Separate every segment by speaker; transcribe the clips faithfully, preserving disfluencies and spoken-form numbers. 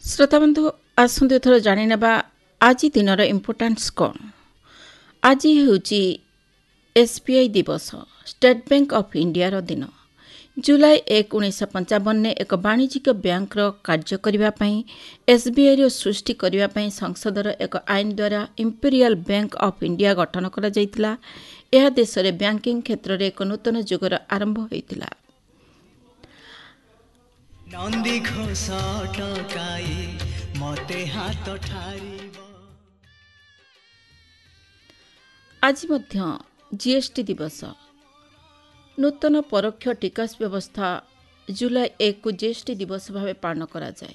Speaker 1: श्रोताबंधु आसंतु एथर जानी नेबा आज दिनर इम्पोर्टान्स कौन। आज होची एसबीआई दिवस, स्टेट बैंक ऑफ इंडिया रो दिन। जुलाई एक उन्नीस पंचावन ने एक वाणिज्यिक बैंक रो कार्य करिबा पई एसबीआई रो सृष्टि करिबा पई संसदर एक आईन द्वारा इंपीरियल बैंक ऑफ इंडिया गठन करा जायतिला। यह देश रे बैंकिंग क्षेत्र रे एक नूतन युगर आरंभ होइतिला। नंदी घोष टकाई मते हाथ ठारिब। आज मध्य जीएसटी दिवस। नूतन परोक्ष टिकस व्यवस्था जुलाई एक को जीएसटी दिवस भाव पालन करा जाए।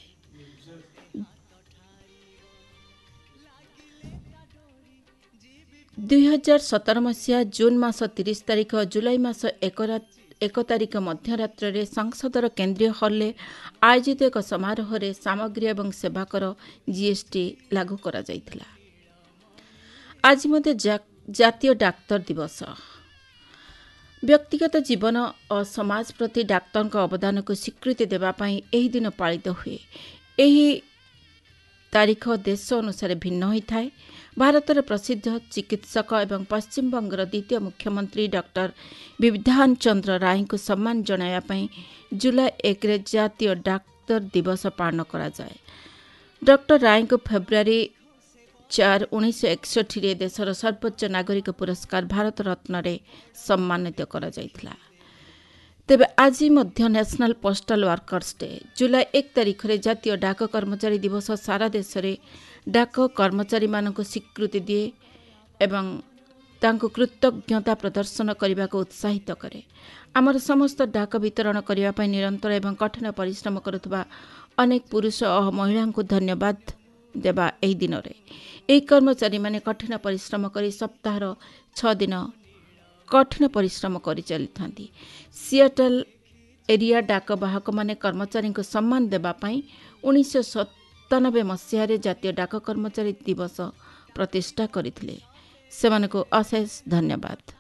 Speaker 1: दुई हजार सतर मसीहा जून मास तीस तारीख जुलाई मास एक एक तारीख मध्यरात्र संसदर केन्द्रीय हॉल आयोजित एक समारोह रे सामग्री एवं सेवा कर जीएसटी लागू करा जायतिला। आज मध्य जा, जातीय डाक्तर दिवस। व्यक्तिगत जीवन और समाज प्रति डाक्तर का अवदान को स्वीकृति देवा पाई एही दिन पालित हुए। एही तारीख देश अनुसार भिन्न होता है। भारतर प्रसिद्ध चिकित्सक एवं पश्चिम बंगर द्वितीय मुख्यमंत्री डॉक्टर बिधान चंद्र राय को सम्मान जनाया पाई जुलाई एक रे जातीय डाक्तर दिवस पालन करा जाए। डॉक्टर राय को फेब्रुआरी चार उन्नीस एकसठ रे देशर सर्वोच्च नागरिक पुरस्कार भारत रत्न रे सम्मानित करा जायतिला। तेबे आज मध्य नेशनल पोस्टल वर्कर्स डे। जुलाई एक तारीख रे जातीय डाक कर्मचारी दिवस सारा देश रे डाक कर्मचारी मानक स्वीकृति दिए एवं तांको कृतज्ञता प्रदर्शन करने को उत्साहित करे। आमर समस्त डाक वितरण करने निरंतर एवं कठिन परिश्रम करुवा अनेक पुरुष और महिला को धन्यवाद देवा एही दिन रे। एही कर्मचारी माने कठिन परिश्रम करी सप्ताह छह दिन कठिन परिश्रम करी चली थांती। सिएटल एरिया डाक बाहक माने कर्मचारी को सम्मान देवा पाई उन्नीस सतानबे मसीह जातीय डाक कर्मचारी दिवस प्रतिष्ठा करथिले। सेमानको अशेष धन्यवाद।